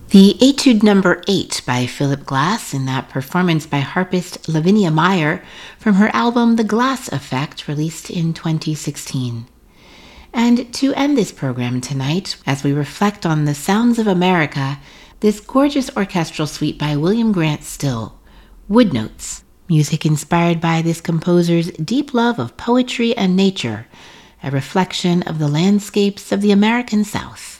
The Etude Number 8 by Philip Glass, in that performance by harpist Lavinia Meyer from her album The Glass Effect, released in 2016. And to end this program tonight, as we reflect on the sounds of America, this gorgeous orchestral suite by William Grant Still, Wood Notes, music inspired by this composer's deep love of poetry and nature, a reflection of the landscapes of the American South.